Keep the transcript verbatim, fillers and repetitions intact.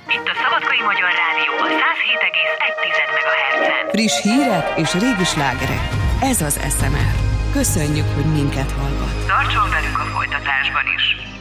Itt a Szabadkai Magyar Rádió a száz hét egész egy megahertzen. Friss hírek és régi slágerek. Ez az es em er. Köszönjük, hogy minket hallgat. Tartson velünk a folytatásban is.